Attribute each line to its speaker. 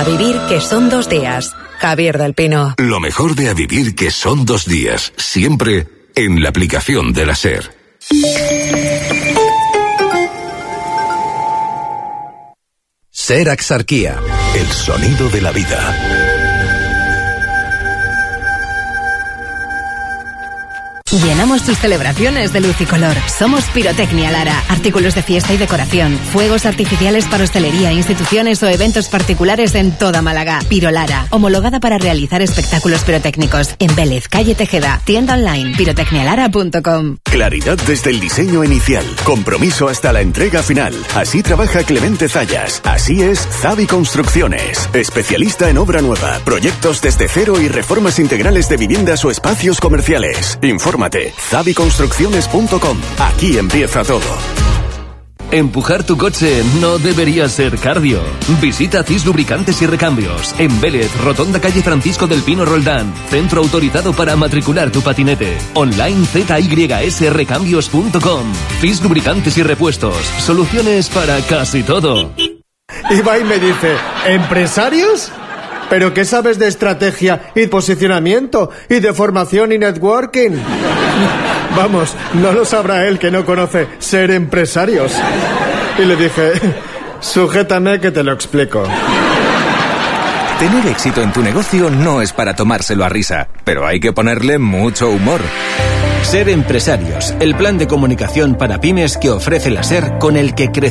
Speaker 1: vivir que son 2 días. Javier del Pino.
Speaker 2: Lo mejor de A Vivir que son 2 días. Siempre en la aplicación de la SER.
Speaker 3: SER Axarquía.
Speaker 2: El sonido de la vida.
Speaker 4: Llenamos tus celebraciones de luz y color. Somos Pirotecnia Lara. Artículos de fiesta y decoración. Fuegos artificiales para hostelería, instituciones o eventos particulares en toda Málaga. Pirolara. Homologada para realizar espectáculos pirotécnicos. En Vélez, calle Tejeda. Tienda online pirotecnialara.com.
Speaker 5: Claridad desde el diseño inicial. Compromiso hasta la entrega final. Así trabaja Clemente Zayas. Así es Zavi Construcciones. Especialista en obra nueva, proyectos desde cero y reformas integrales de viviendas o espacios comerciales. Infórmate. zaviconstrucciones.com. Aquí empieza todo.
Speaker 6: Empujar tu coche no debería ser cardio. Visita CIS Lubricantes y Recambios. En Vélez, Rotonda calle Francisco del Pino Roldán. Centro autorizado para matricular tu patinete. Online zysrecambios.com. CIS Lubricantes y Repuestos. Soluciones para casi todo.
Speaker 7: Y va y me dice, ¿empresarios? ¿Pero qué sabes de estrategia y posicionamiento y de formación y networking? Vamos, no lo sabrá él que no conoce ser empresarios. Y le dije, sujétame que te lo explico.
Speaker 3: Tener éxito en tu negocio no es para tomárselo a risa, pero hay que ponerle mucho humor.
Speaker 8: SER Empresarios, el plan de comunicación para pymes que ofrece la SER con el que crece